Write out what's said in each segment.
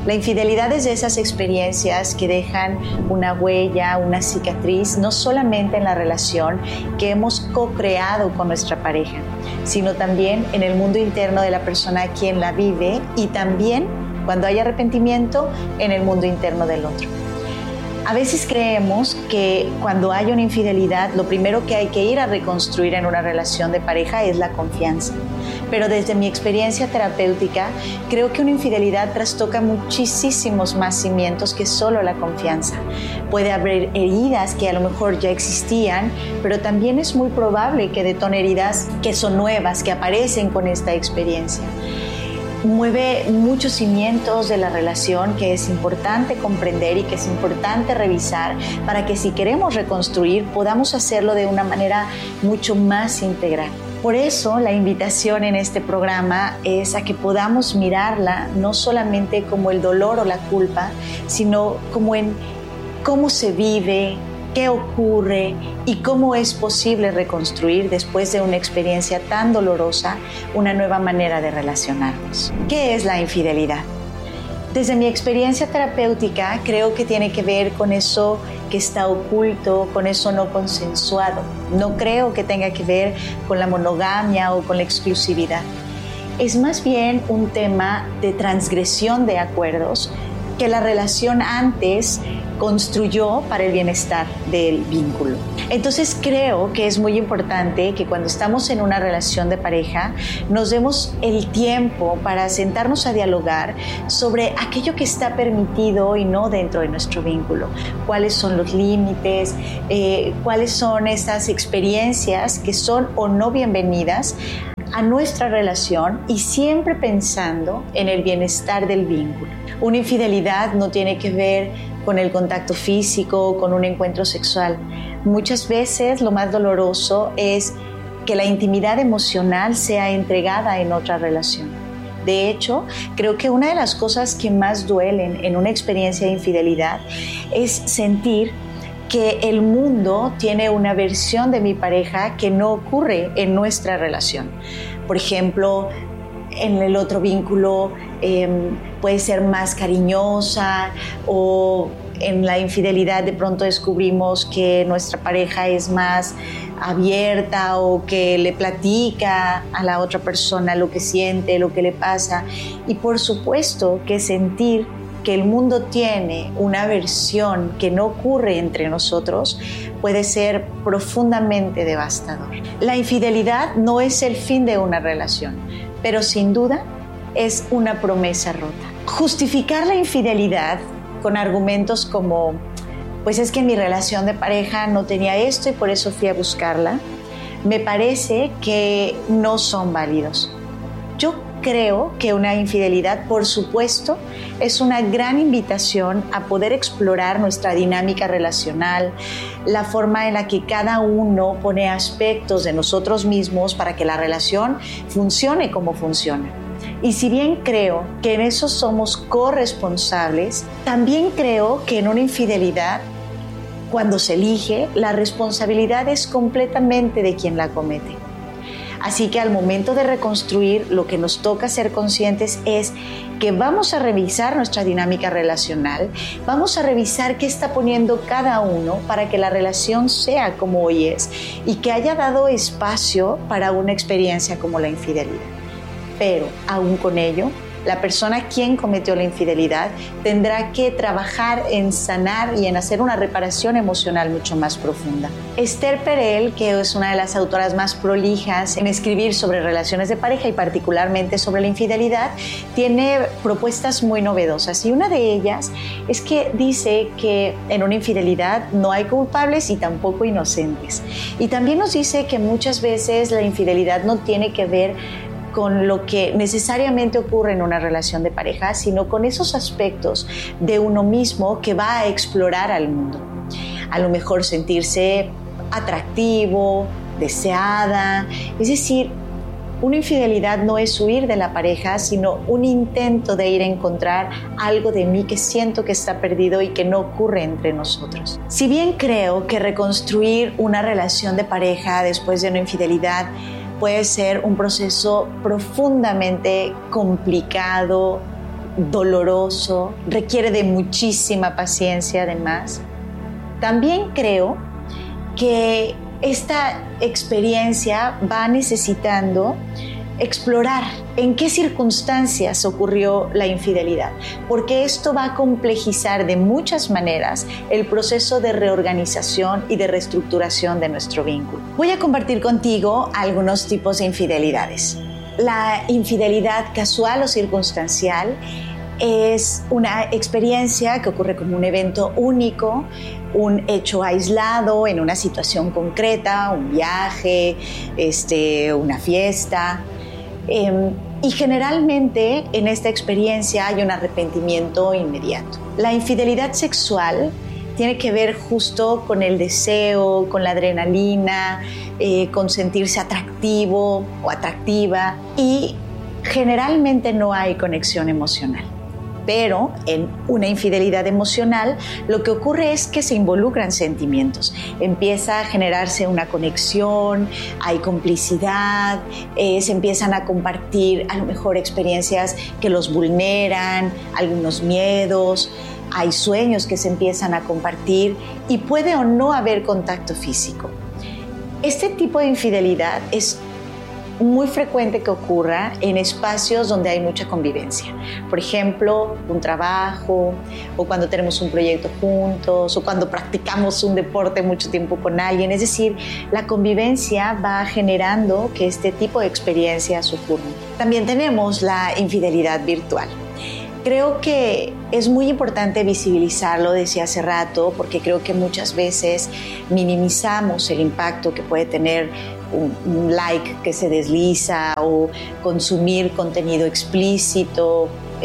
La infidelidad es de esas experiencias que dejan una huella, una cicatriz, no solamente en la relación que hemos co-creado con nuestra pareja, sino también en el mundo interno de la persona quien la vive y también, cuando hay arrepentimiento, en el mundo interno del otro. A veces creemos que cuando hay una infidelidad, lo primero que hay que ir a reconstruir en una relación de pareja es la confianza. Pero desde mi experiencia terapéutica, creo que una infidelidad trastoca muchísimos más cimientos que solo la confianza. Puede haber heridas que a lo mejor ya existían, pero también es muy probable que detone heridas que son nuevas, que aparecen con esta experiencia. Mueve muchos cimientos de la relación que es importante comprender y que es importante revisar para que si queremos reconstruir podamos hacerlo de una manera mucho más integral. Por eso la invitación en este programa es a que podamos mirarla no solamente como el dolor o la culpa, sino como en cómo se vive, qué ocurre y cómo es posible reconstruir después de una experiencia tan dolorosa una nueva manera de relacionarnos. ¿Qué es la infidelidad? Desde mi experiencia terapéutica creo que tiene que ver con eso que está oculto, con eso no consensuado. No creo que tenga que ver con la monogamia o con la exclusividad. Es más bien un tema de transgresión de acuerdos que la relación antes construyó para el bienestar del vínculo. Entonces creo que es muy importante que cuando estamos en una relación de pareja nos demos el tiempo para sentarnos a dialogar sobre aquello que está permitido y no dentro de nuestro vínculo. Cuáles son los límites, cuáles son esas experiencias que son o no bienvenidas a nuestra relación y siempre pensando en el bienestar del vínculo. Una infidelidad no tiene que ver con el contacto físico o con un encuentro sexual. Muchas veces lo más doloroso es que la intimidad emocional sea entregada en otra relación. De hecho, creo que una de las cosas que más duelen en una experiencia de infidelidad es sentir que el mundo tiene una versión de mi pareja que no ocurre en nuestra relación. Por ejemplo, en el otro vínculo puede ser más cariñosa o en la infidelidad de pronto descubrimos que nuestra pareja es más abierta o que le platica a la otra persona lo que siente, lo que le pasa. Y por supuesto que sentir que el mundo tiene una versión que no ocurre entre nosotros puede ser profundamente devastador. La infidelidad no es el fin de una relación, pero sin duda es una promesa rota. Justificar la infidelidad con argumentos como, pues es que en mi relación de pareja no tenía esto y por eso fui a buscarla, me parece que no son válidos. Yo creo que una infidelidad, por supuesto, es una gran invitación a poder explorar nuestra dinámica relacional, la forma en la que cada uno pone aspectos de nosotros mismos para que la relación funcione como funciona. Y si bien creo que en eso somos corresponsables, también creo que en una infidelidad, cuando se elige, la responsabilidad es completamente de quien la comete. Así que al momento de reconstruir, lo que nos toca ser conscientes es que vamos a revisar nuestra dinámica relacional, vamos a revisar qué está poniendo cada uno para que la relación sea como hoy es y que haya dado espacio para una experiencia como la infidelidad. Pero aún con ello, la persona quien cometió la infidelidad tendrá que trabajar en sanar y en hacer una reparación emocional mucho más profunda. Esther Perel, que es una de las autoras más prolijas en escribir sobre relaciones de pareja y particularmente sobre la infidelidad, tiene propuestas muy novedosas y una de ellas es que dice que en una infidelidad no hay culpables y tampoco inocentes. Y también nos dice que muchas veces la infidelidad no tiene que ver con lo que necesariamente ocurre en una relación de pareja, sino con esos aspectos de uno mismo que va a explorar al mundo. A lo mejor sentirse atractivo, deseada, es decir, una infidelidad no es huir de la pareja, sino un intento de ir a encontrar algo de mí que siento que está perdido y que no ocurre entre nosotros. Si bien creo que reconstruir una relación de pareja después de una infidelidad puede ser un proceso profundamente complicado, doloroso, requiere de muchísima paciencia además. También creo que esta experiencia va necesitando explorar en qué circunstancias ocurrió la infidelidad, porque esto va a complejizar de muchas maneras el proceso de reorganización y de reestructuración de nuestro vínculo. Voy a compartir contigo algunos tipos de infidelidades. La infidelidad casual o circunstancial es una experiencia que ocurre como un evento único, un hecho aislado en una situación concreta, un viaje, una fiesta. Y generalmente en esta experiencia hay un arrepentimiento inmediato. La infidelidad sexual tiene que ver justo con el deseo, con la adrenalina, con sentirse atractivo o atractiva, y generalmente no hay conexión emocional. Pero en una infidelidad emocional lo que ocurre es que se involucran sentimientos. Empieza a generarse una conexión, hay complicidad, se empiezan a compartir a lo mejor experiencias que los vulneran, algunos miedos, hay sueños que se empiezan a compartir y puede o no haber contacto físico. Este tipo de infidelidad es muy frecuente que ocurra en espacios donde hay mucha convivencia. Por ejemplo, un trabajo, o cuando tenemos un proyecto juntos, o cuando practicamos un deporte mucho tiempo con alguien. Es decir, la convivencia va generando que este tipo de experiencias ocurran. También tenemos la infidelidad virtual. Creo que es muy importante visibilizarlo desde hace rato, porque creo que muchas veces minimizamos el impacto que puede tener un like que se desliza o consumir contenido explícito,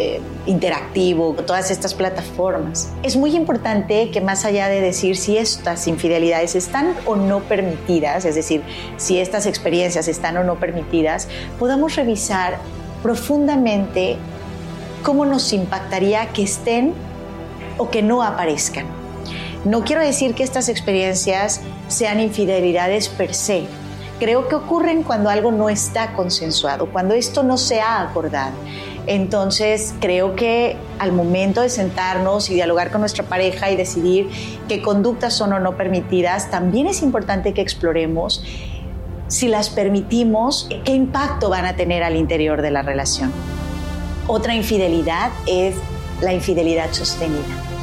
interactivo, todas estas plataformas. Es muy importante que, más allá de decir si estas infidelidades están o no permitidas, es decir, si estas experiencias están o no permitidas, podamos revisar profundamente cómo nos impactaría que estén o que no aparezcan. No quiero decir que estas experiencias sean infidelidades per se. Creo que ocurren cuando algo no está consensuado, cuando esto no se ha acordado. Entonces, creo que al momento de sentarnos y dialogar con nuestra pareja y decidir qué conductas son o no permitidas, también es importante que exploremos si las permitimos, qué impacto van a tener al interior de la relación. Otra infidelidad es la infidelidad sostenida,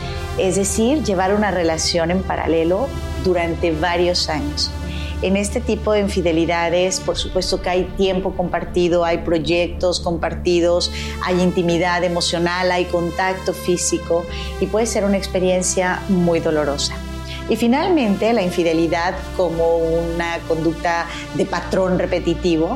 es decir, llevar una relación en paralelo durante varios años. En este tipo de infidelidades, por supuesto que hay tiempo compartido, hay proyectos compartidos, hay intimidad emocional, hay contacto físico y puede ser una experiencia muy dolorosa. Y finalmente, la infidelidad como una conducta de patrón repetitivo,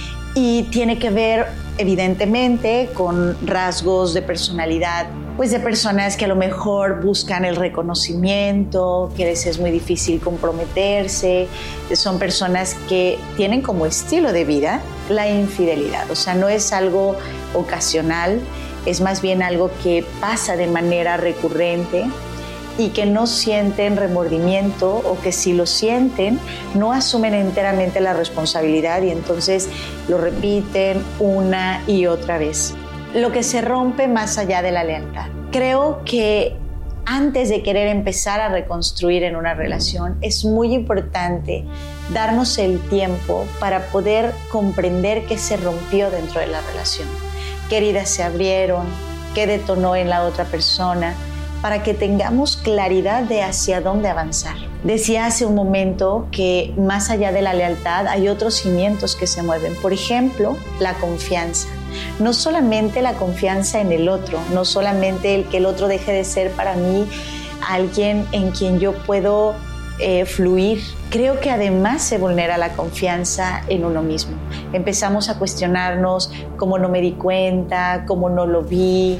y tiene que ver evidentemente con rasgos de personalidad, pues de personas que a lo mejor buscan el reconocimiento, que les es muy difícil comprometerse, son personas que tienen como estilo de vida la infidelidad, o sea, no es algo ocasional, es más bien algo que pasa de manera recurrente y que no sienten remordimiento, o que si lo sienten no asumen enteramente la responsabilidad y entonces lo repiten una y otra vez. Lo que se rompe más allá de la lealtad. Creo que antes de querer empezar a reconstruir en una relación es muy importante darnos el tiempo para poder comprender qué se rompió dentro de la relación, qué heridas se abrieron, qué detonó en la otra persona, para que tengamos claridad de hacia dónde avanzar. Decía hace un momento que más allá de la lealtad hay otros cimientos que se mueven. Por ejemplo, la confianza. No solamente la confianza en el otro, no solamente el que el otro deje de ser para mí alguien en quien yo puedo fluir. Creo que además se vulnera la confianza en uno mismo. Empezamos a cuestionarnos cómo no me di cuenta, cómo no lo vi,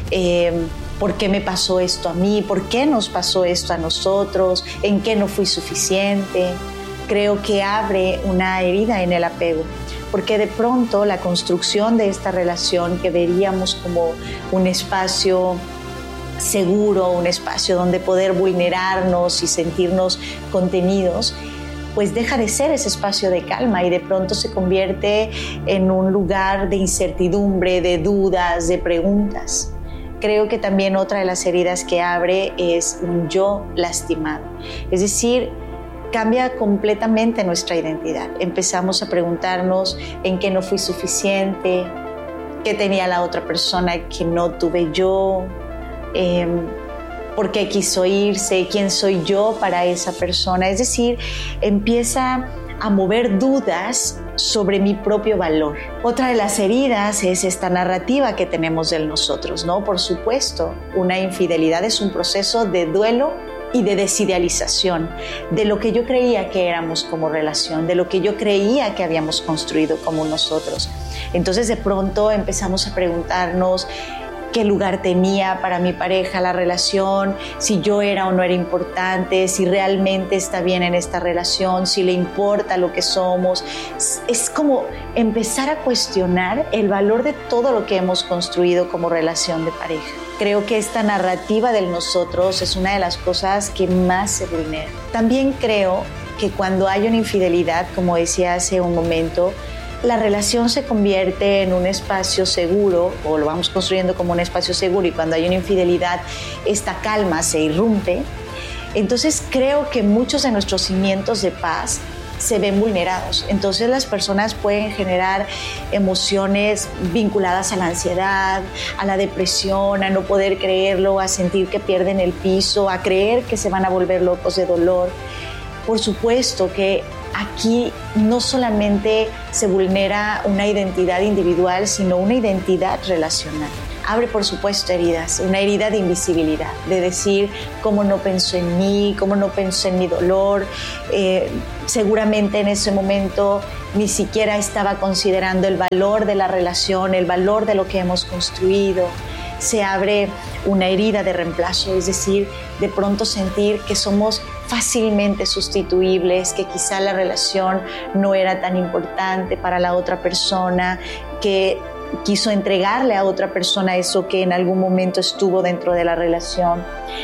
¿por qué me pasó esto a mí? ¿Por qué nos pasó esto a nosotros? ¿En qué no fui suficiente? Creo que abre una herida en el apego, porque de pronto la construcción de esta relación que veríamos como un espacio seguro, un espacio donde poder vulnerarnos y sentirnos contenidos, pues deja de ser ese espacio de calma y de pronto se convierte en un lugar de incertidumbre, de dudas, de preguntas. creo que también otra de las heridas que abre es un yo lastimado. Es decir, cambia completamente nuestra identidad. Empezamos a preguntarnos en qué no fui suficiente, qué tenía la otra persona que no tuve yo, por qué quiso irse, quién soy yo para esa persona. Es decir, empieza a mover dudas sobre mi propio valor. Otra de las heridas es esta narrativa que tenemos de nosotros, ¿no? Por supuesto, una infidelidad es un proceso de duelo y de desidealización de lo que yo creía que éramos como relación, de lo que yo creía que habíamos construido como nosotros. Entonces, de pronto empezamos a preguntarnos qué lugar tenía para mi pareja la relación, si yo era o no era importante, si realmente está bien en esta relación, si le importa lo que somos. Es como empezar a cuestionar el valor de todo lo que hemos construido como relación de pareja. Creo que esta narrativa del nosotros es una de las cosas que más se vulnera. También creo que cuando hay una infidelidad, como decía hace un momento, la relación se convierte en un espacio seguro, o lo vamos construyendo como un espacio seguro, y cuando hay una infidelidad, esta calma se irrumpe. Entonces creo que muchos de nuestros cimientos de paz se ven vulnerados. Entonces las personas pueden generar emociones vinculadas a la ansiedad, a la depresión, a no poder creerlo, a sentir que pierden el piso, a creer que se van a volver locos de dolor. Por supuesto que aquí no solamente se vulnera una identidad individual, sino una identidad relacional. Abre, por supuesto, heridas, una herida de invisibilidad, de decir cómo no pensó en mí, cómo no pensó en mi dolor. Seguramente en ese momento ni siquiera estaba considerando el valor de la relación, el valor de lo que hemos construido. Se abre una herida de reemplazo, es decir, de pronto sentir que somos fácilmente sustituibles, que quizá la relación no era tan importante para la otra persona, que quiso entregarle a otra persona eso que en algún momento estuvo dentro de la relación.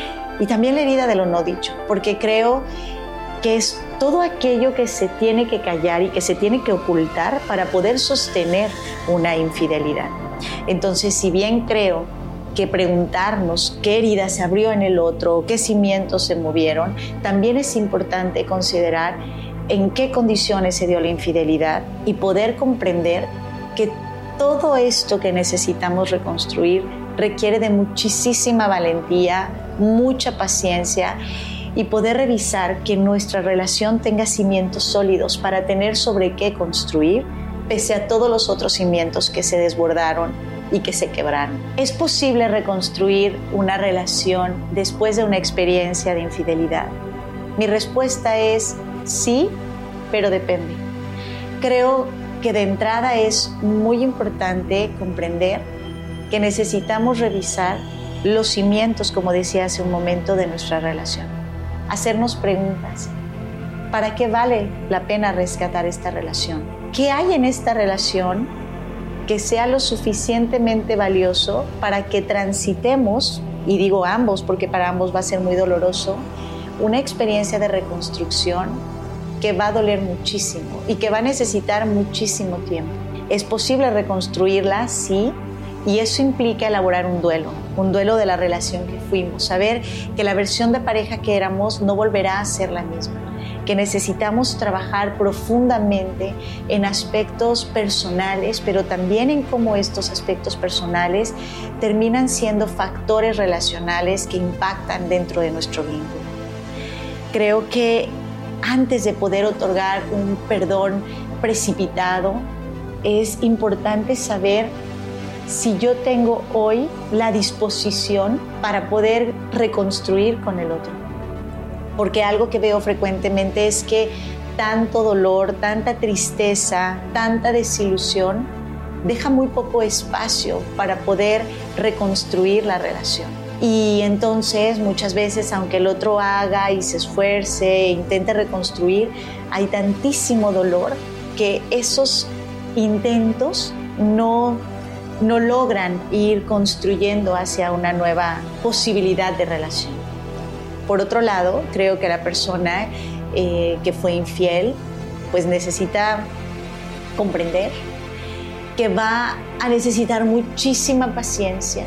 Y también la herida de lo no dicho, porque creo que es todo aquello que se tiene que callar y que se tiene que ocultar para poder sostener una infidelidad. Entonces, si bien creo que preguntarnos qué herida se abrió en el otro, qué cimientos se movieron, también es importante considerar en qué condiciones se dio la infidelidad y poder comprender que todo esto que necesitamos reconstruir requiere de muchísima valentía, mucha paciencia y poder revisar que nuestra relación tenga cimientos sólidos para tener sobre qué construir, pese a todos los otros cimientos que se desbordaron y que se quebraron. ¿Es posible reconstruir una relación después de una experiencia de infidelidad? Mi respuesta es sí, pero depende. Creo que de entrada es muy importante comprender que necesitamos revisar los cimientos, como decía hace un momento, de nuestra relación. Hacernos preguntas. ¿Para qué vale la pena rescatar esta relación? ¿Qué hay en esta relación que sea lo suficientemente valioso para que transitemos, y digo ambos porque para ambos va a ser muy doloroso, una experiencia de reconstrucción que va a doler muchísimo y que va a necesitar muchísimo tiempo? ¿Es posible reconstruirla? Sí, y eso implica elaborar un duelo de la relación que fuimos, saber que la versión de pareja que éramos no volverá a ser la misma, que necesitamos trabajar profundamente en aspectos personales, pero también en cómo estos aspectos personales terminan siendo factores relacionales que impactan dentro de nuestro vínculo. Creo que antes de poder otorgar un perdón precipitado, es importante saber si yo tengo hoy la disposición para poder reconstruir con el otro. Porque algo que veo frecuentemente es que tanto dolor, tanta tristeza, tanta desilusión deja muy poco espacio para poder reconstruir la relación. Y entonces muchas veces, aunque el otro haga y se esfuerce e intente reconstruir, hay tantísimo dolor que esos intentos no logran ir construyendo hacia una nueva posibilidad de relación. Por otro lado, creo que la persona que fue infiel pues necesita comprender que va a necesitar muchísima paciencia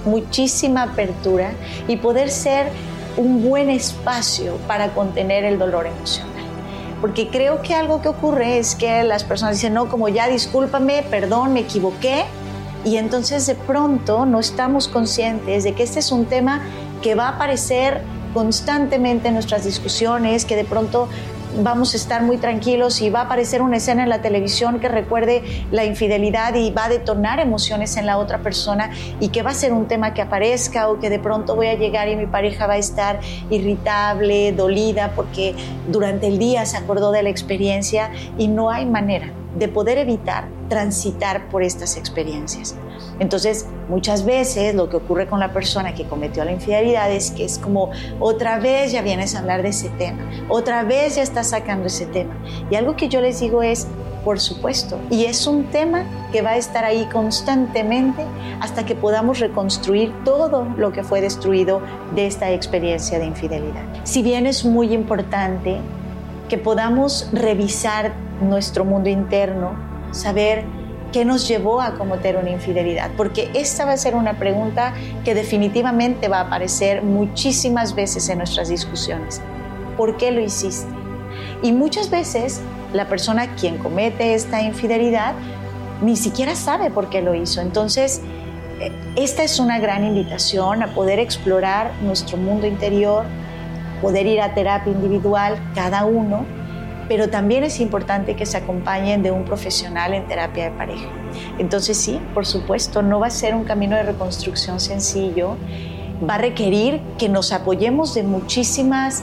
muchísima apertura y poder ser un buen espacio para contener el dolor emocional. Porque creo que algo que ocurre es que las personas dicen, no, como ya discúlpame, perdón, me equivoqué, y entonces de pronto no estamos conscientes de que este es un tema que va a aparecer constantemente en nuestras discusiones, que de pronto vamos a estar muy tranquilos y va a aparecer una escena en la televisión que recuerde la infidelidad y va a detonar emociones en la otra persona, y que va a ser un tema que aparezca, o que de pronto voy a llegar y mi pareja va a estar irritable, dolida, porque durante el día se acordó de la experiencia, y no hay manera de poder evitar transitar por estas experiencias. Entonces, muchas veces lo que ocurre con la persona que cometió la infidelidad es que es como, otra vez ya vienes a hablar de ese tema, otra vez ya estás sacando ese tema. Y algo que yo les digo es, por supuesto, y es un tema que va a estar ahí constantemente hasta que podamos reconstruir todo lo que fue destruido de esta experiencia de infidelidad. Si bien es muy importante que podamos revisar nuestro mundo interno, saber qué nos llevó a cometer una infidelidad, porque esta va a ser una pregunta que definitivamente va a aparecer muchísimas veces en nuestras discusiones. ¿Por qué lo hiciste? Y muchas veces la persona quien comete esta infidelidad ni siquiera sabe por qué lo hizo. Entonces, esta es una gran invitación a poder explorar nuestro mundo interior, poder ir a terapia individual cada uno, pero también es importante que se acompañen de un profesional en terapia de pareja. Entonces sí, por supuesto, no va a ser un camino de reconstrucción sencillo, va a requerir que nos apoyemos de muchísimos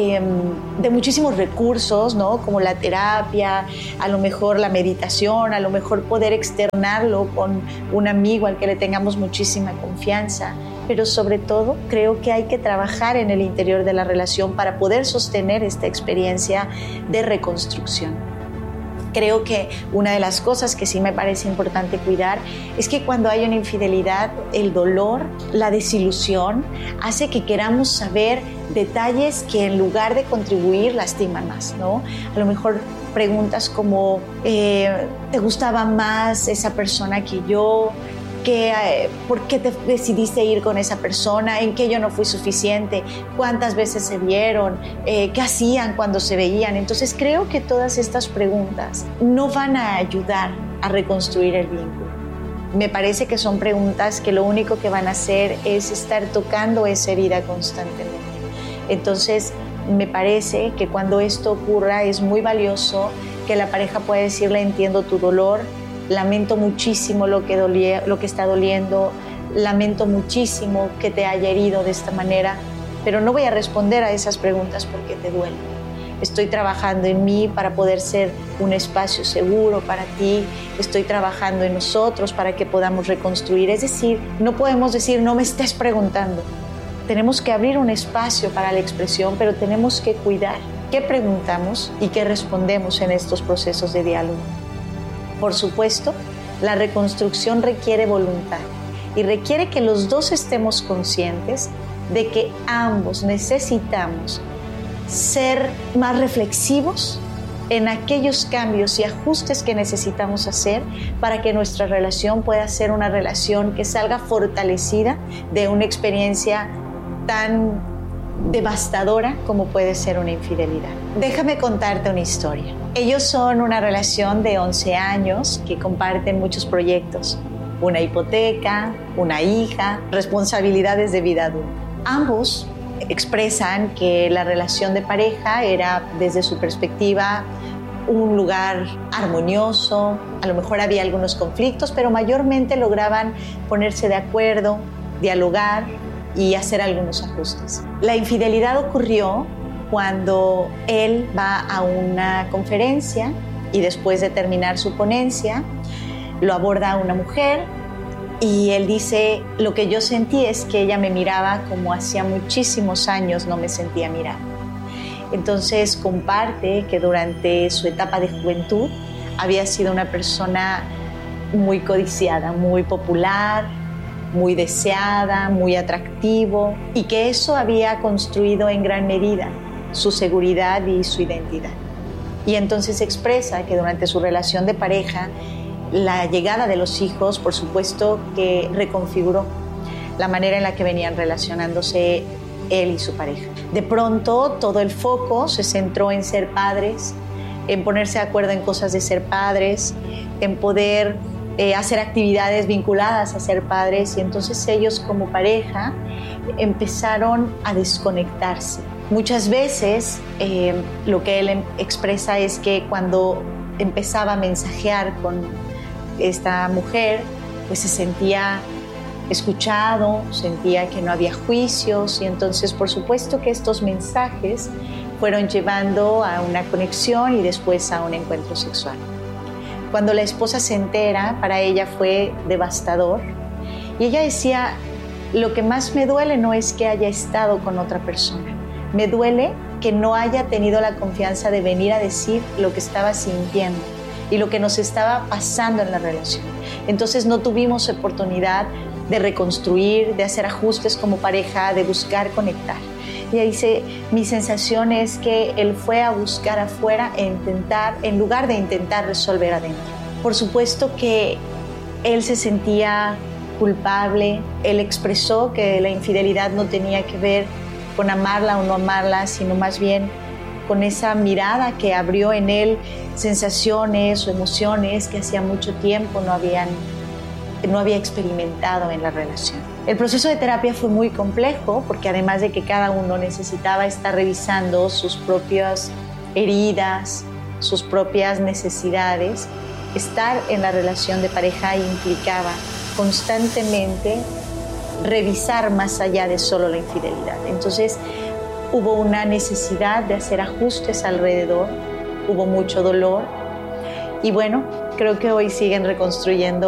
recursos, ¿no? Como la terapia, a lo mejor la meditación, a lo mejor poder externarlo con un amigo al que le tengamos muchísima confianza. Pero sobre todo creo que hay que trabajar en el interior de la relación para poder sostener esta experiencia de reconstrucción. Creo que una de las cosas que sí me parece importante cuidar es que cuando hay una infidelidad, el dolor, la desilusión, hace que queramos saber detalles que en lugar de contribuir lastiman más, ¿no? A lo mejor preguntas como, ¿te gustaba más esa persona que yo? ¿Por qué te decidiste ir con esa persona? ¿En qué yo no fui suficiente? ¿Cuántas veces se vieron? ¿Qué hacían cuando se veían? Entonces creo que todas estas preguntas no van a ayudar a reconstruir el vínculo. Me parece que son preguntas que lo único que van a hacer es estar tocando esa herida constantemente. Entonces me parece que cuando esto ocurra es muy valioso que la pareja pueda decirle, entiendo tu dolor, lamento muchísimo lo que está doliendo, lamento muchísimo que te haya herido de esta manera, pero no voy a responder a esas preguntas porque te duelen. Estoy trabajando en mí para poder ser un espacio seguro para ti, estoy trabajando en nosotros para que podamos reconstruir. Es decir, no podemos decir, no me estés preguntando. Tenemos que abrir un espacio para la expresión, pero tenemos que cuidar qué preguntamos y qué respondemos en estos procesos de diálogo. Por supuesto, la reconstrucción requiere voluntad y requiere que los dos estemos conscientes de que ambos necesitamos ser más reflexivos en aquellos cambios y ajustes que necesitamos hacer para que nuestra relación pueda ser una relación que salga fortalecida de una experiencia tan devastadora como puede ser una infidelidad. Déjame contarte una historia. Ellos son una relación de 11 años que comparten muchos proyectos, una hipoteca, una hija, responsabilidades de vida adulta. Ambos expresan que la relación de pareja era, desde su perspectiva, un lugar armonioso. A lo mejor había algunos conflictos, pero mayormente lograban ponerse de acuerdo, dialogar y hacer algunos ajustes. La infidelidad ocurrió cuando él va a una conferencia y después de terminar su ponencia lo aborda una mujer y él dice, lo que yo sentí es que ella me miraba como hacía muchísimos años no me sentía mirada. Entonces comparte que durante su etapa de juventud había sido una persona muy codiciada, muy popular, muy deseada, muy atractivo, y que eso había construido en gran medida su seguridad y su identidad. Y entonces expresa que durante su relación de pareja, la llegada de los hijos, por supuesto, que reconfiguró la manera en la que venían relacionándose él y su pareja. De pronto todo el foco se centró en ser padres, en ponerse de acuerdo en cosas de ser padres, en poder hacer actividades vinculadas a ser padres, y entonces ellos como pareja empezaron a desconectarse. Muchas veces lo que él expresa es que cuando empezaba a mensajear con esta mujer, pues se sentía escuchado, sentía que no había juicios, y entonces por supuesto que estos mensajes fueron llevando a una conexión y después a un encuentro sexual. Cuando la esposa se entera, para ella fue devastador, y ella decía: lo que más me duele no es que haya estado con otra persona, me duele que no haya tenido la confianza de venir a decir lo que estaba sintiendo y lo que nos estaba pasando en la relación. Entonces no tuvimos oportunidad de reconstruir, de hacer ajustes como pareja, de buscar conectar. Ella dice: mi sensación es que él fue a buscar afuera en lugar de intentar resolver adentro. Por supuesto que él se sentía culpable. Él expresó que la infidelidad no tenía que ver con amarla o no amarla, sino más bien con esa mirada que abrió en él sensaciones o emociones que hacía mucho tiempo no había experimentado en la relación. El proceso de terapia fue muy complejo porque además de que cada uno necesitaba estar revisando sus propias heridas, sus propias necesidades, estar en la relación de pareja implicaba constantemente revisar más allá de solo la infidelidad. Entonces hubo una necesidad de hacer ajustes alrededor, hubo mucho dolor, y bueno, creo que hoy siguen reconstruyendo